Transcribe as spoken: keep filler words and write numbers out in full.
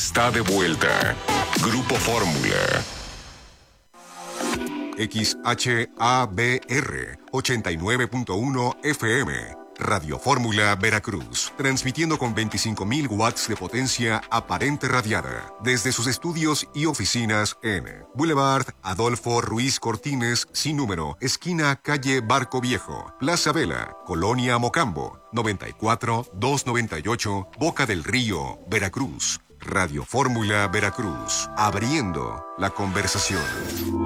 está de vuelta. Grupo Fórmula. X H A B R ochenta y nueve punto uno F M. Radio Fórmula Veracruz, transmitiendo con veinticinco mil watts de potencia aparente radiada desde sus estudios y oficinas en Boulevard Adolfo Ruiz Cortines, sin número, esquina calle Barco Viejo, Plaza Vela, Colonia Mocambo, noventa y cuatro doscientos noventa y ocho, Boca del Río, Veracruz. Radio Fórmula Veracruz, abriendo la conversación.